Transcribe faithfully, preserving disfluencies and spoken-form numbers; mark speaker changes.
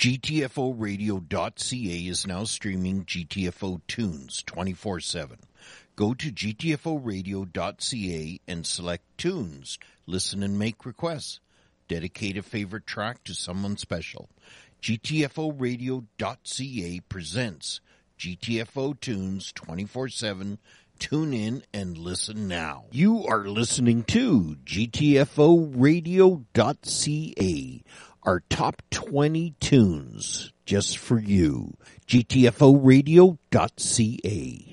Speaker 1: G T F O radio dot C A is now streaming G T F O tunes twenty-four seven. Go to G T F O radio dot C A and select tunes. Listen and make requests. Dedicate a favorite track to someone special. G T F O radio dot C A presents G T F O tunes twenty-four seven. Tune in and listen now. You are listening to G T F O radio dot C A, our top twenty tunes just for you. G T F O radio dot C A.